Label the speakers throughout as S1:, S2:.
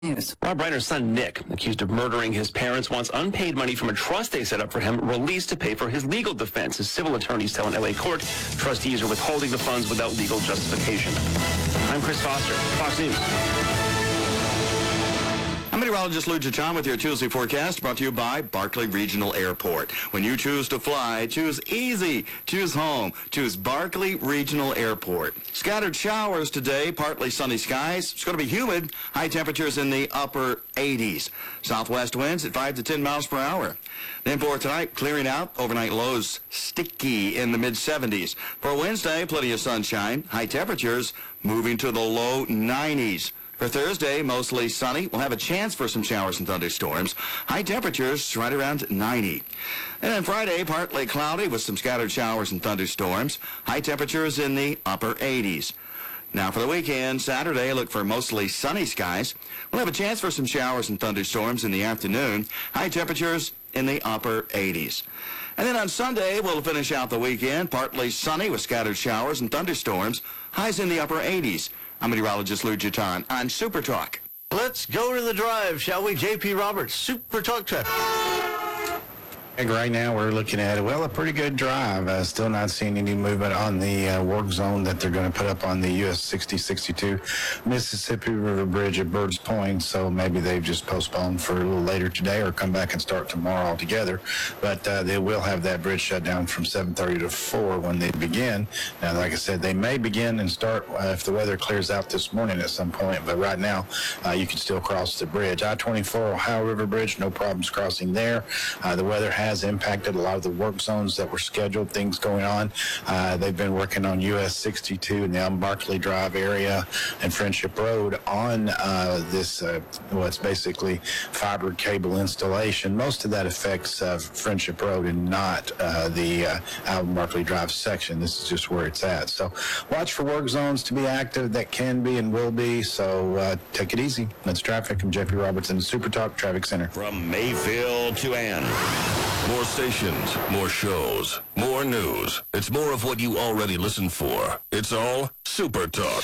S1: News.
S2: Rob Reiner's son, Nick, accused of murdering his parents, wants unpaid money from a trust they set up for him released to pay for his legal defense. His civil attorneys tell an L.A. court trustees are withholding the funds without legal justification. I'm Chris Foster, Fox News.
S3: I'm meteorologist Lou Chachan with your Tuesday forecast, brought to you by Barkley Regional Airport. When you choose to fly, choose easy, choose home, choose Barkley Regional Airport. Scattered showers today, partly sunny skies. It's going to be humid, high temperatures in the upper 80s. Southwest winds at 5 to 10 miles per hour. Then for tonight, clearing out, overnight lows sticky in the mid-70s. For Wednesday, plenty of sunshine, high temperatures moving to the low 90s. For Thursday, mostly sunny. We'll have a chance for some showers and thunderstorms. High temperatures right around 90. And then Friday, partly cloudy with some scattered showers and thunderstorms. High temperatures in the upper 80s. Now for the weekend, Saturday, look for mostly sunny skies. We'll have a chance for some showers and thunderstorms in the afternoon. High temperatures in the upper 80s. And then on Sunday, we'll finish out the weekend, partly sunny with scattered showers and thunderstorms. Highs in the upper 80s. I'm meteorologist Lou Chachan on Super Talk.
S4: Let's go to the drive, shall we? J.P. Roberts, Super Talk traffic.
S5: Right now we're looking at, a pretty good drive. Still not seeing any movement on the work zone that they're going to put up on the US 6062 Mississippi River Bridge at Birds Point, so maybe they've just postponed for a little later today or come back and start tomorrow altogether. But they will have that bridge shut down from 7:30 to 4 when they begin. Now, like I said, they may begin and start if the weather clears out this morning at some point, but right now you can still cross the bridge. I-24 Ohio River Bridge, no problems crossing there. The weather has impacted a lot of the work zones that were scheduled, things going on. They've been working on US 62 in the Barkley Drive area and Friendship Road on this, what's basically fiber cable installation. Most of that affects Friendship Road and not the Barkley Drive section. This is just where it's at. So watch for work zones to be active. That can be and will be. So take it easy. That's traffic. I'm J.P. Roberts in the Super Talk Traffic Center.
S3: From Mayfield to Ann.
S6: More stations, more shows, more news. It's more of what you already listen for. It's all Super Talk.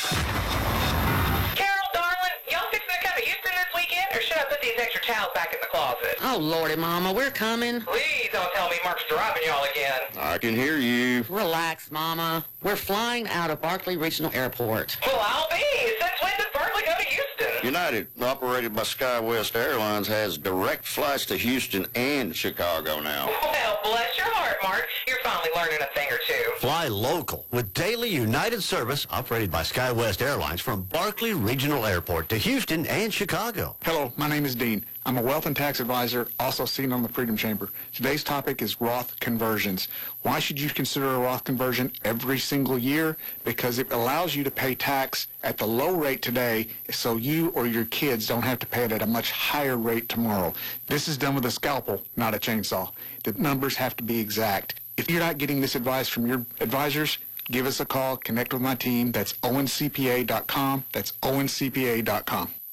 S7: Carol, darling, y'all fixing to come to Houston this weekend, or should I put these extra towels back in the closet?
S8: Oh, Lordy, Mama, we're coming.
S7: Please don't tell me Mark's driving y'all again.
S3: I can hear you.
S8: Relax, Mama. We're flying out of Barkley Regional Airport.
S7: Well, I'll be. Since when does Berkeley go to Houston?
S9: United, operated by SkyWest Airlines, has direct flights to Houston and Chicago now.
S7: Well, bless your heart, Mark. You're finally learning a thing or two.
S4: Fly local with daily United service operated by SkyWest Airlines from Barkley Regional Airport to Houston and Chicago.
S10: Hello, my name is Dean. I'm a wealth and tax advisor, also seen on the Freedom Chamber. Today's topic is Roth conversions. Why should you consider a Roth conversion every single year? Because it allows you to pay tax at the low rate today so you or your kids don't have to pay it at a much higher rate tomorrow. This is done with a scalpel, not a chainsaw. The numbers have to be exact. If you're not getting this advice from your advisors, give us a call, connect with my team. That's owencpa.com. That's owencpa.com.